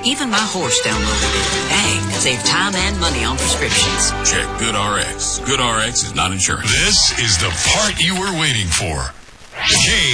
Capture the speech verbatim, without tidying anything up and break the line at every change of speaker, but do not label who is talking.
Even my horse downloaded it. Dang, save time and money on prescriptions.
Check GoodRx. GoodRx is not insurance.
This is the part you were waiting for. K